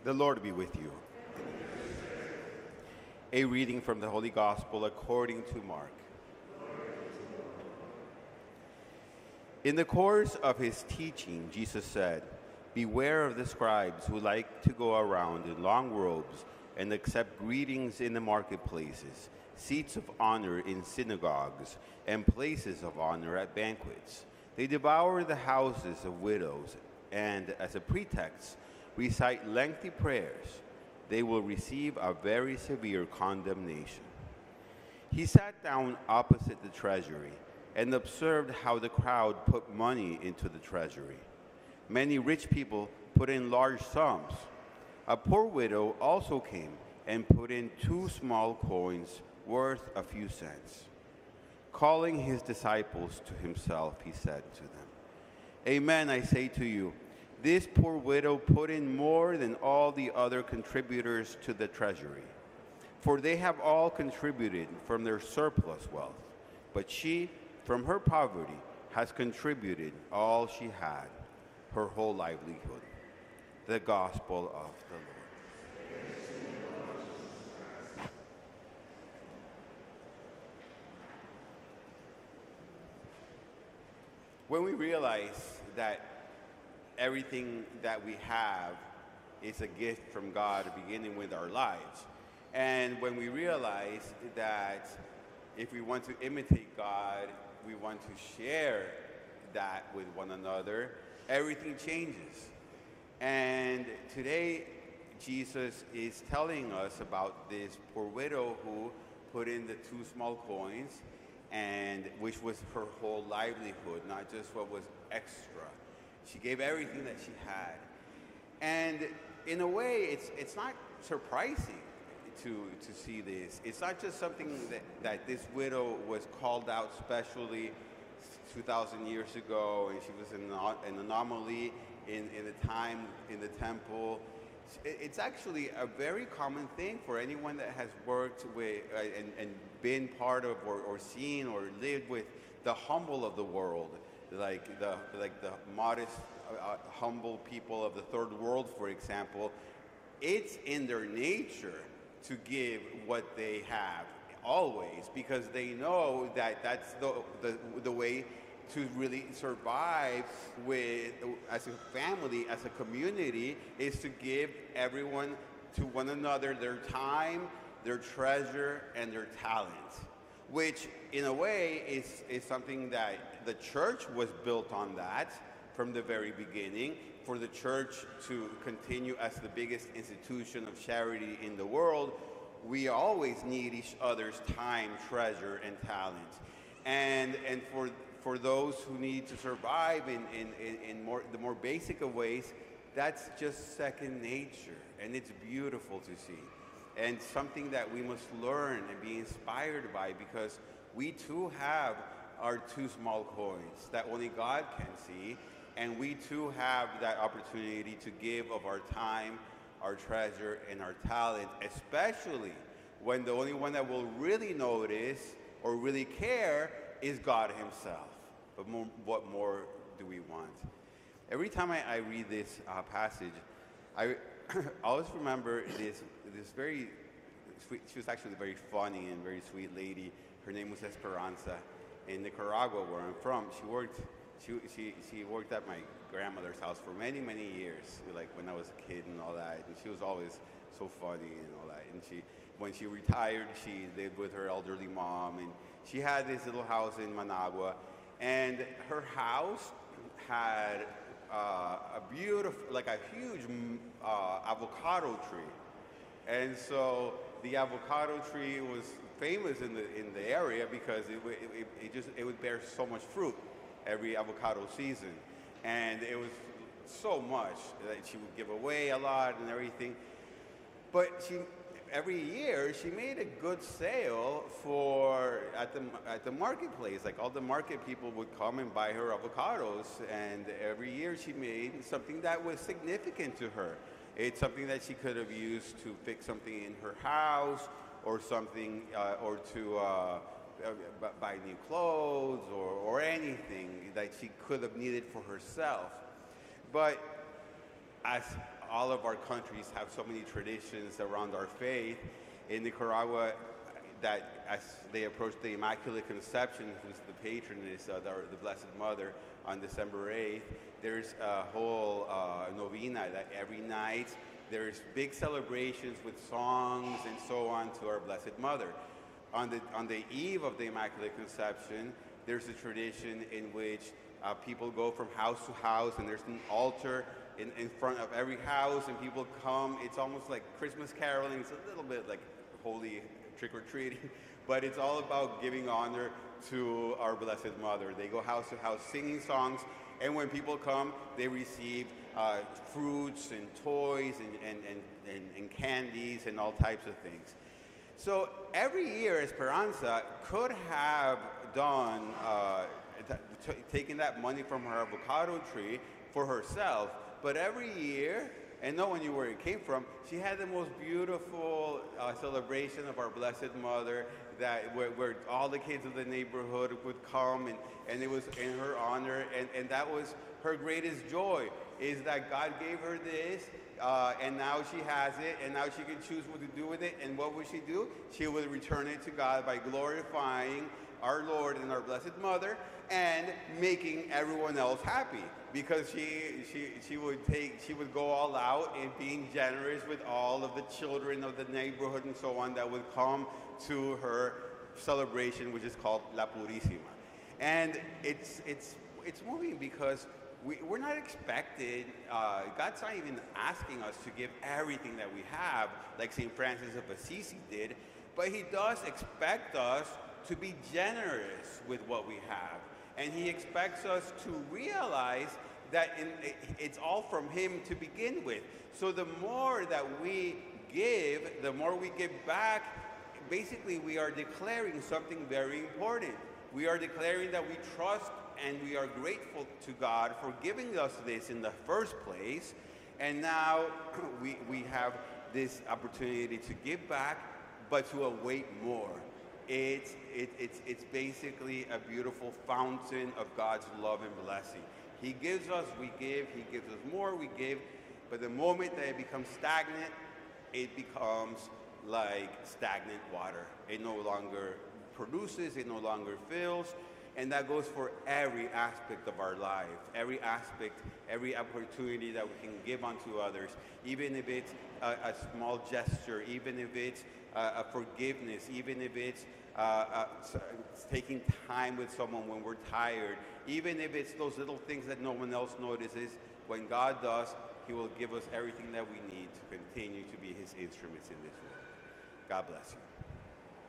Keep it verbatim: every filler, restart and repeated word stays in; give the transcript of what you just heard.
The Lord be with you. A reading from the Holy Gospel according to Mark. In the course of his teaching, Jesus said, "Beware of the scribes who like to go around in long robes and accept greetings in the marketplaces, seats of honor in synagogues, and places of honor at banquets. They devour the houses of widows and, as a pretext, recite lengthy prayers. They will receive a very severe condemnation." He sat down opposite the treasury and observed how the crowd put money into the treasury. Many rich people put in large sums. A poor widow also came and put in two small coins worth a few cents. Calling his disciples to himself, he said to them, "Amen, I say to you, this poor widow put in more than all the other contributors to the treasury, for they have all contributed from their surplus wealth, but she, from her poverty, has contributed all she had, her whole livelihood." The Gospel of the Lord. When we realize that everything that we have is a gift from God, beginning with our lives, and when we realize that if we want to imitate God, we want to share that with one another, everything changes. And today, Jesus is telling us about this poor widow who put in the two small coins, and which was her whole livelihood, not just what was extra. She gave everything that she had. And in a way, it's it's not surprising to to see this. It's not just something that, that this widow was called out specially two thousand years ago, and she was an, an anomaly in, in the time in the temple. It's actually a very common thing for anyone that has worked with uh, and, and been part of or, or seen or lived with the humble of the world, like the like the modest, uh, humble people of the third world, for example. It's in their nature to give what they have always, because they know that that's the the, the way to really survive with as a family, as a community, is to give everyone to one another their time, their treasure, and their talent, which in a way is, is something that the church was built on that from the very beginning. For the church to continue as the biggest institution of charity in the world, we always need each other's time, treasure, and talent. And and for for those who need to survive in, in, in, in more the more basic of ways, that's just second nature, and it's beautiful to see. And something that we must learn and be inspired by, because we too have our two small coins that only God can see, and we too have that opportunity to give of our time, our treasure, and our talent, especially when the only one that will really notice or really care is God himself. But more, what more do we want? Every time I, I read this uh, passage, I always remember this this very sweet, she was actually a very funny and very sweet lady. Her name was Esperanza. In Nicaragua, where I'm from, she worked she, she, she worked at my grandmother's house for many, many years, like when I was a kid and all that. And she was always so funny and all that. And she, when she retired, she lived with her elderly mom, and she had this little house in Managua. And her house had uh, a beautiful, like a huge uh, avocado tree. And so the avocado tree was famous in the in the area because it, it, it just it would bear so much fruit every avocado season, and it was so much that she would give away a lot and everything. But she every year she made a good sale for at the at the marketplace. Like all the market people would come and buy her avocados, and every year she made something that was significant to her. It's something that she could have used to fix something in her house, or something, uh, or to uh, buy new clothes, or, or anything that she could have needed for herself. But as all of our countries have so many traditions around our faith. In Nicaragua, that as they approach the Immaculate Conception, who's the patroness of our, the Blessed Mother, on December eighth, there's a whole uh, novena that every night there's big celebrations with songs and so on to our Blessed Mother. On the, on the eve of the Immaculate Conception, there's a tradition in which uh, people go from house to house, and there's an altar in, in front of every house, and people come. It's almost like Christmas caroling. It's a little bit like holy trick-or-treating, but it's all about giving honor to our Blessed Mother. They go house to house singing songs, and when people come, they receive uh, fruits and toys and, and, and, and, and candies and all types of things. So every year, Esperanza could have done, uh, t- taken that money from her avocado tree for herself, but every year, and no one knew where it came from, she had the most beautiful uh, celebration of our Blessed Mother, that where, where all the kids of the neighborhood would come, and, and it was in her honor, and, and that was her greatest joy, is that God gave her this, uh, and now she has it, and now she can choose what to do with it. And what would she do? She would return it to God by glorifying our Lord and our Blessed Mother, and making everyone else happy, because she she she would take she would go all out in being generous with all of the children of the neighborhood and so on that would come to her celebration, which is called La Purísima. And it's it's it's moving because we, we're not expected, uh, God's not even asking us to give everything that we have like Saint Francis of Assisi did, but he does expect us to be generous with what we have. And he expects us to realize that in, it's all from him to begin with. So the more that we give, the more we give back. Basically, we are declaring something very important. We are declaring that we trust and we are grateful to God for giving us this in the first place. And now we, we have this opportunity to give back, but to await more. It's, it, it's, it's basically a beautiful fountain of God's love and blessing. He gives us, we give. He gives us more, we give. But the moment that it becomes stagnant, it becomes like stagnant water. It no longer produces, it no longer fills. And that goes for every aspect of our life, every aspect, every opportunity that we can give unto others, even if it's a, a small gesture, even if it's uh, a forgiveness, even if it's uh, uh, taking time with someone when we're tired, even if it's those little things that no one else notices. When God does, he will give us everything that we need to continue to be his instruments in this world. God bless you.